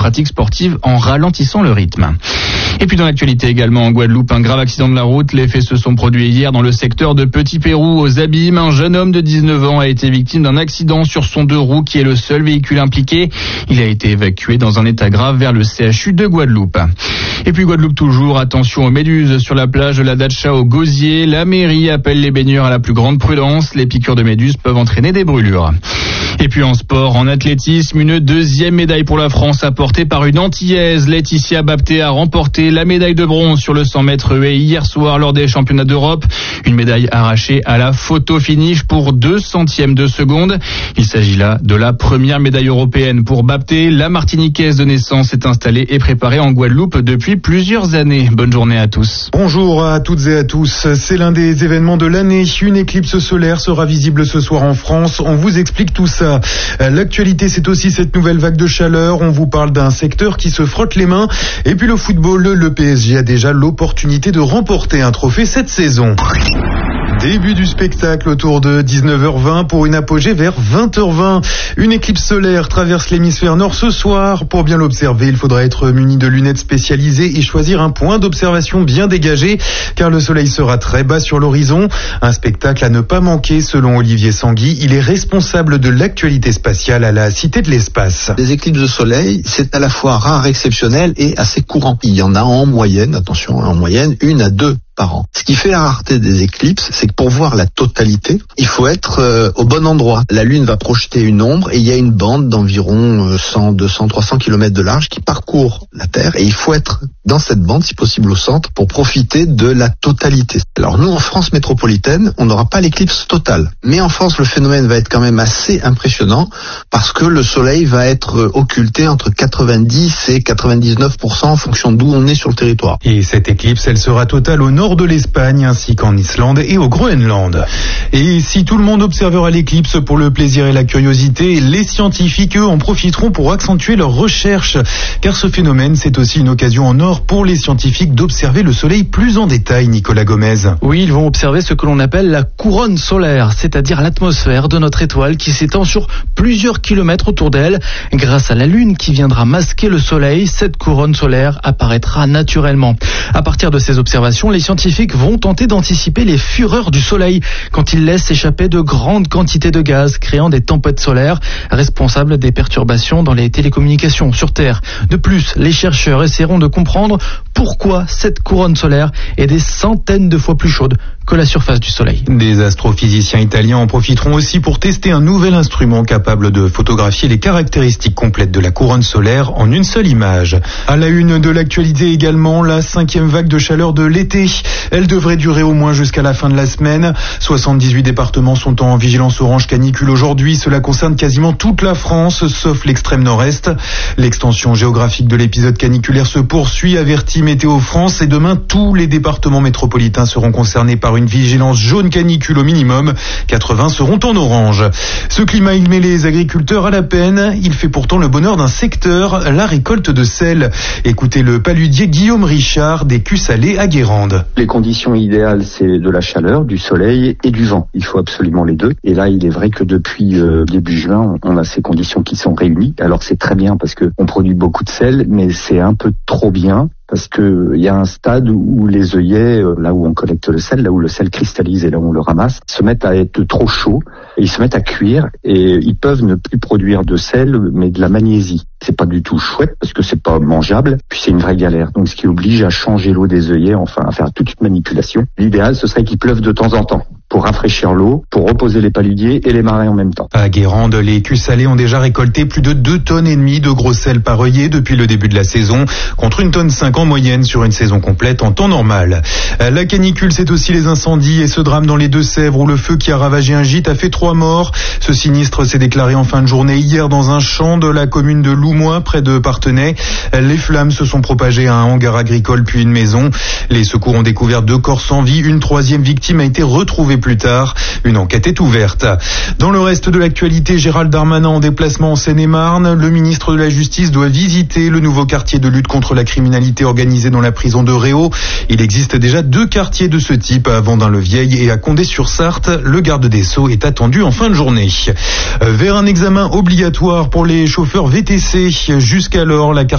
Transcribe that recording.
pratique sportive en ralentissant le rythme. Et puis dans l'actualité également en Guadeloupe, un grave accident de la route. Les faits se sont produits hier dans le secteur de Petit-Pérou aux Abîmes. Un jeune homme de 19 ans a été victime d'un accident sur son 2 roues qui est le seul véhicule impliqué. Il a été évacué dans un état grave vers le CHU de Guadeloupe. Et puis Guadeloupe toujours, attention aux méduses sur la plage de la Datcha au Gosier. La mairie appelle les baigneurs à la plus grande prudence. Les piqûres de méduses peuvent entraîner des brûlures. Et puis en sport, en athlétisme, une 2e médaille pour la France apportée par une Antillaise. Laetitia Bapté a remporté la médaille de bronze sur le 100 mètres haies hier soir lors des championnats d'Europe. Une médaille arrachée à la photo finish pour 2 centièmes de seconde. Il s'agit là de la première médaille européenne pour Bapté. La Martiniquaise de naissance est installée et préparée en Guadeloupe depuis plusieurs années. Bonne journée à tous. Bonjour à toutes et à tous. C'est l'un des événements de l'année. Une éclipse solaire sera visible ce soir en France. On vous explique tout ça. L'actualité, c'est aussi cette nouvelle vague de chaleur. On vous parle d'un secteur qui se frotte les mains. Et puis le football, le PSG a déjà l'opportunité de remporter un trophée cette saison. Début du spectacle autour de 19h20 pour une apogée vers 20h20. Une éclipse solaire traverse l'hémisphère nord ce soir. Pour bien l'observer, il faudra être muni de lunettes spécialisées et choisir un point d'observation bien dégagé car le soleil sera très bas sur l'horizon. Un spectacle à ne pas manquer selon Olivier Sanguy. Il est responsable de l'actualité spatiale à la Cité de l'Espace. Les éclipses de soleil, c'est à la fois rare, exceptionnel et assez courant. Il y en a en moyenne, attention, en moyenne, 1 à 2 par an. Ce qui fait la rareté des éclipses, c'est que pour voir la totalité, il faut être au bon endroit. La Lune va projeter une ombre et il y a une bande d'environ 100, 200, 300 km de large qui parcourt la Terre et il faut être dans cette bande, si possible au centre, pour profiter de la totalité. Alors nous, en France métropolitaine, on n'aura pas l'éclipse totale. Mais en France, le phénomène va être quand même assez impressionnant parce que le soleil va être occulté entre 90 et 99% en fonction d'où on est sur le territoire. Et cette éclipse, elle sera totale au nord de l'Espagne ainsi qu'en Islande et au Groenland. Et si tout le monde observera l'éclipse pour le plaisir et la curiosité, les scientifiques, eux, en profiteront pour accentuer leurs recherches. Car ce phénomène, c'est aussi une occasion en or pour les scientifiques d'observer le soleil plus en détail, Nicolas Gomez. Oui, ils vont observer ce que l'on appelle la couronne solaire, c'est-à-dire l'atmosphère de notre étoile qui s'étend sur plusieurs kilomètres autour d'elle. Grâce à la Lune qui viendra masquer le soleil, cette couronne solaire apparaîtra naturellement. À partir de ces observations, les scientifiques vont tenter d'anticiper les fureurs du soleil quand il laisse échapper de grandes quantités de gaz, créant des tempêtes solaires responsables des perturbations dans les télécommunications sur Terre. De plus, les chercheurs essaieront de comprendre pourquoi cette couronne solaire est des centaines de fois plus chaude que la surface du soleil. Des astrophysiciens italiens en profiteront aussi pour tester un nouvel instrument capable de photographier les caractéristiques complètes de la couronne solaire en une seule image. À la une de l'actualité également, la 5e vague de chaleur de l'été. Elle devrait durer au moins jusqu'à la fin de la semaine. 78 départements sont en vigilance orange canicule aujourd'hui. Cela concerne quasiment toute la France, sauf l'extrême nord-est. L'extension géographique de l'épisode caniculaire se poursuit, avertit Météo France. Et demain, tous les départements métropolitains seront concernés par une vigilance jaune canicule au minimum. 80 seront en orange. Ce climat, il met les agriculteurs à la peine. Il fait pourtant le bonheur d'un secteur, la récolte de sel. Écoutez le paludier Guillaume Richard des Cus-Salés à Guérande. Les conditions idéales, c'est de la chaleur, du soleil et du vent. Il faut absolument les deux. Et là, il est vrai que depuis début juin, on a ces conditions qui sont réunies. Alors c'est très bien parce que on produit beaucoup de sel, mais c'est un peu trop bien. Parce que il y a un stade où les œillets, là où on collecte le sel, là où le sel cristallise et là où on le ramasse, se mettent à être trop chauds et ils se mettent à cuire et ils peuvent ne plus produire de sel mais de la magnésie. C'est pas du tout chouette parce que c'est pas mangeable, puis c'est une vraie galère. Donc ce qui oblige à changer l'eau des œillets, enfin à faire toute une manipulation. L'idéal, ce serait qu'il pleuve de temps en temps pour rafraîchir l'eau, pour reposer les paludiers et les marins en même temps. À Guérande, les Cus-Salés ont déjà récolté plus de 2,5 tonnes de gros sel par œillet depuis le début de la saison, contre 1,5 tonne en moyenne sur une saison complète en temps normal. La canicule, c'est aussi les incendies et ce drame dans les Deux-Sèvres où le feu qui a ravagé un gîte a fait 3 morts. Ce sinistre s'est déclaré en fin de journée hier dans un champ de la commune de Loumois, près de Parthenay. Les flammes se sont propagées à un hangar agricole puis une maison. Les secours ont découvert 2 corps sans vie. Une 3e victime a été retrouvée plus tard. Une enquête est ouverte. Dans le reste de l'actualité, Gérald Darmanin en déplacement en Seine-et-Marne. Le ministre de la Justice doit visiter le nouveau quartier de lutte contre la criminalité organisé dans la prison de Réau. Il existe déjà 2 quartiers de ce type à Vendin-le-Vieil et à Condé-sur-Sarthe. Le garde des Sceaux est attendu en fin de journée. Vers un examen obligatoire pour les chauffeurs VTC. Jusqu'alors, la carte